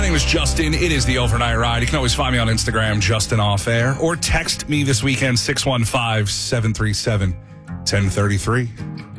My name is Justin. It is the Overnight Ride. You can always find me on Instagram, Justin Off Air, or text me this weekend, 615-737-1033.